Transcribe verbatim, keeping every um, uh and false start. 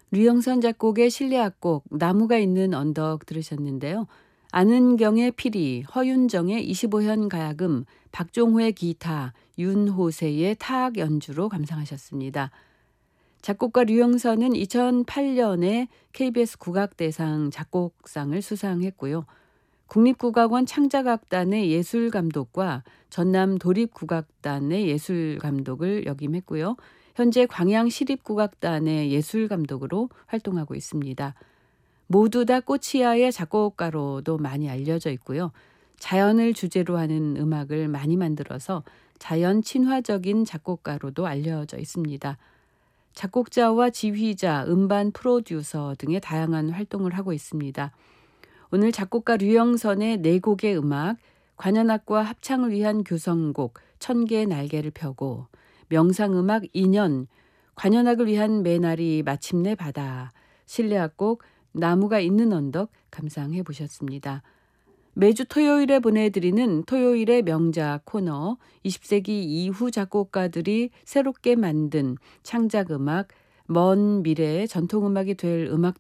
류영선 작곡의 실내악곡 나무가 있는 언덕 들으셨는데요. 안은경의 피리, 허윤정의 이십오 현 가야금, 박종호의 기타, 윤호세의 타악 연주로 감상하셨습니다. 작곡가 류영선은 이천팔 년에 케이비에스 국악대상 작곡상을 수상했고요. 국립국악원 창작악단의 예술감독과 전남 도립국악단의 예술감독을 역임했고요. 현재 광양시립국악단의 예술감독으로 활동하고 있습니다. 모두 다 꼬치아의 작곡가로도 많이 알려져 있고요. 자연을 주제로 하는 음악을 많이 만들어서 자연 친화적인 작곡가로도 알려져 있습니다. 작곡자와 지휘자, 음반 프로듀서 등의 다양한 활동을 하고 있습니다. 오늘 작곡가 류영선의 네 곡의 음악, 관현악과 합창을 위한 교성곡 천개의 날개를 펴고, 명상음악 인연, 관현악을 위한 매날이 마침내 바다, 실내악곡 나무가 있는 언덕 감상해 보셨습니다. 매주 토요일에 보내드리는 토요일의 명작 코너, 이십 세기 이후 작곡가들이 새롭게 만든 창작음악, 먼 미래의 전통음악이 될 음악